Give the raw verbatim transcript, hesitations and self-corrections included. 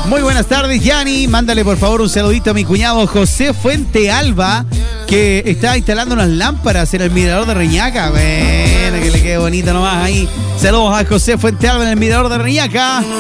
Muy buenas tardes, Yanni. Mándale por favor un saludito a mi cuñado José Fuente Alba, que está instalando unas lámparas en el mirador de Reñaca. Bueno, que le quede bonito nomás ahí. Saludos a José Fuente Alba en el mirador de Reñaca.